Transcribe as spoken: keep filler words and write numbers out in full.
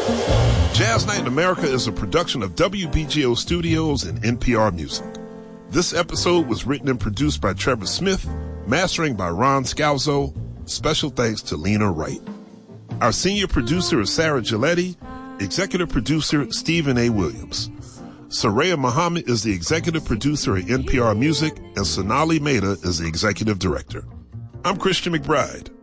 Jazz Night in America is a production of W B G O Studios and N P R Music. This episode was written and produced by Trevor Smith, mastering by Ron Scalzo. Special thanks to Lena Wright. Our senior producer is Sarah Giletti, executive producer Stephen A. Williams. Soraya Muhammad is the executive producer at N P R Music, and Sonali Mehta is the executive director. I'm Christian McBride.